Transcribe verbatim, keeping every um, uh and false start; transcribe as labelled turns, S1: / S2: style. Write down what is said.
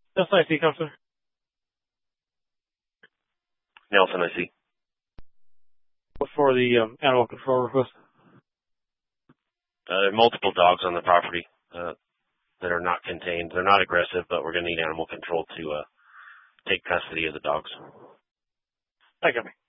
S1: Yes, I see, Counselor.
S2: Nelson, I see.
S1: For the um, animal control request.
S2: Uh, there are multiple dogs on the property uh, that are not contained. They're not aggressive, but we're going to need animal control to uh, take custody of the dogs.
S1: Thank you.